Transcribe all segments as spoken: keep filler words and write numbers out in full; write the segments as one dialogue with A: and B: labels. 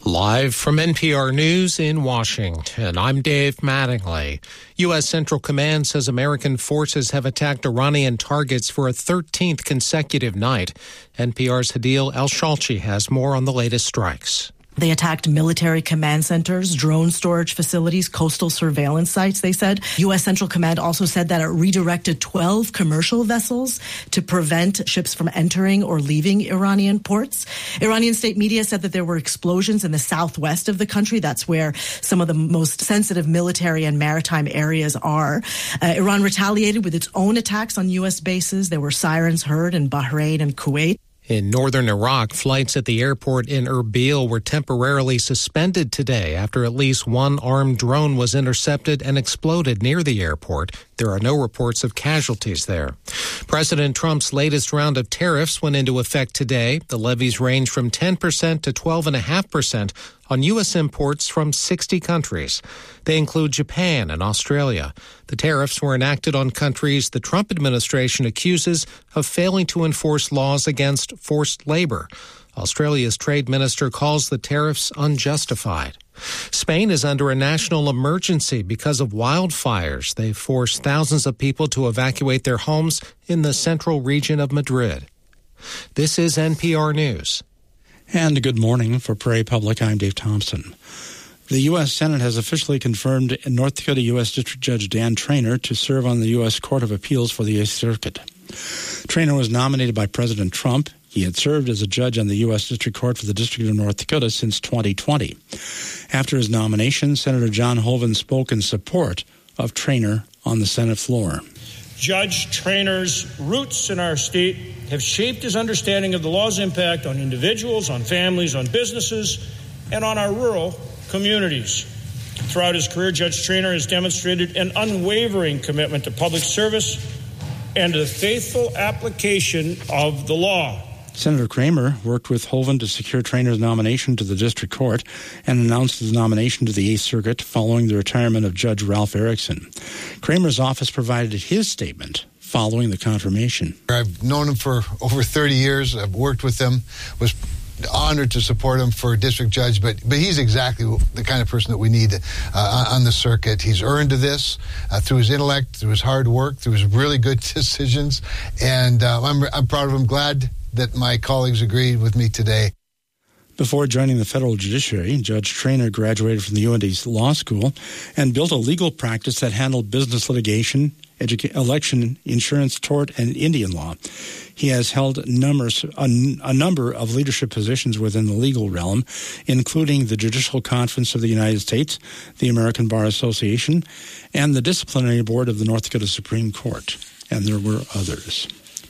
A: Live from N P R News in Washington, I'm Dave Mattingly. U S. Central Command says American forces have attacked Iranian targets for a thirteenth consecutive night. N P R's Hadil El-Shalchi has more on the latest strikes.
B: They attacked military command centers, drone storage facilities, coastal surveillance sites, they said. U S. Central Command also said that it redirected twelve commercial vessels to prevent ships from entering or leaving Iranian ports. Iranian state media said that there were explosions in the southwest of the country. That's where some of the most sensitive military and maritime areas are. Uh, Iran retaliated with its own attacks on U S bases. There were sirens heard in Bahrain and Kuwait.
A: In northern Iraq, flights at the airport in Erbil were temporarily suspended today after at least one armed drone was intercepted and exploded near the airport. There are no reports of casualties there. President Trump's latest round of tariffs went into effect today. The levies range from ten percent to twelve point five percent on U S imports from sixty countries. They include Japan and Australia. The tariffs were enacted on countries the Trump administration accuses of failing to enforce laws against forced labor. Australia's trade minister calls the tariffs unjustified. Spain is under a national emergency because of wildfires. They've forced thousands of people to evacuate their homes in the central region of Madrid. This is N P R News.
C: And good morning. For Prairie Public, I'm Dave Thompson. The U S. Senate has officially confirmed North Dakota U S. District Judge Dan Traynor to serve on the U S. Court of Appeals for the Eighth Circuit. Traynor was nominated by President Trump. He had served as a judge on the U S. District Court for the District of North Dakota since twenty twenty. After his nomination, Senator John Hoeven spoke in support of Traynor on the Senate floor.
D: Judge Traynor's roots in our state have shaped his understanding of the law's impact on individuals, on families, on businesses, and on our rural communities. Throughout his career, Judge Traynor has demonstrated an unwavering commitment to public service and to the faithful application of the law.
C: Senator Kramer worked with Hoeven to secure Traynor's nomination to the district court and announced his nomination to the Eighth Circuit following the retirement of Judge Ralph Erickson. Kramer's office provided his statement following the confirmation.
E: I've known him for over thirty years. I've worked with him, was honored to support him for district judge, but but he's exactly the kind of person that we need uh, on the circuit. He's earned this uh, through his intellect, through his hard work, through his really good decisions, and uh, I'm I'm proud of him. Glad that my colleagues agreed with me today.
C: Before joining the federal judiciary, Judge Traynor graduated from the U N D Law School and built a legal practice that handled business litigation, educa- election, insurance, tort, and Indian law. He has held numbers, a, a number of leadership positions within the legal realm, including the Judicial Conference of the United States, the American Bar Association, and the Disciplinary Board of the North Dakota Supreme Court. And there were others.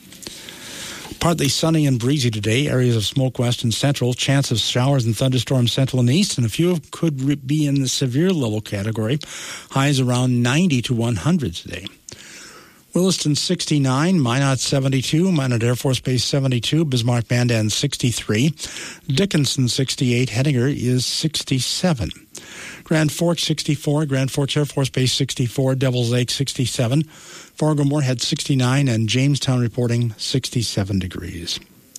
C: Partly sunny and breezy today. Areas of smoke west and central. Chance of showers and thunderstorms central and east, and a few could be in the severe level category. Highs around ninety to one hundred today. Williston sixty-nine, Minot seventy-two, Minot Air Force Base seventy-two, Bismarck Mandan sixty-three, Dickinson sixty-eight, Hettinger is sixty-seven. Grand Forks sixty-four, Grand Forks Air Force Base sixty-four, Devils Lake sixty-seven, Fargo Moorhead sixty-nine, and Jamestown reporting sixty-seven degrees.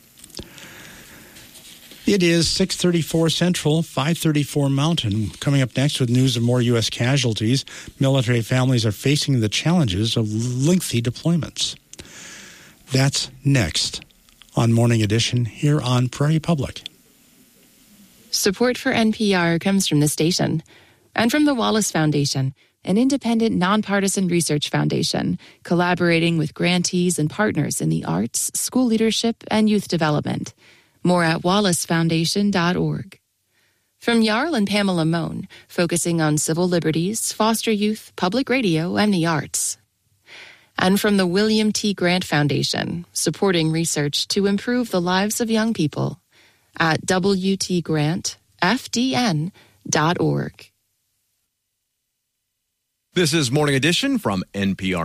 C: It is six thirty-four Central, five thirty-four Mountain. Coming up next with news of more U S casualties, military families are facing the challenges of lengthy deployments. That's next on Morning Edition here on Prairie Public.
F: Support for N P R comes from the station and from the Wallace Foundation, an independent, nonpartisan research foundation collaborating with grantees and partners in the arts, school leadership, and youth development. More at wallace foundation dot org. From Jarl and Pamela Mohn, focusing on civil liberties, foster youth, public radio, and the arts. And from the William T. Grant Foundation, supporting research to improve the lives of young people at w t grant f d n dot org.
G: This is Morning Edition from N P R.